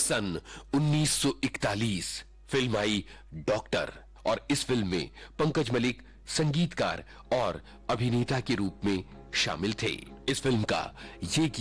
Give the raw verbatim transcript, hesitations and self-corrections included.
सन उन्नीस सौ इकतालीस फिल्म आई डॉक्टर, और इस फिल्म में पंकज मलिक संगीतकार और अभिनेता के रूप में शामिल थे। इस फिल्म का ये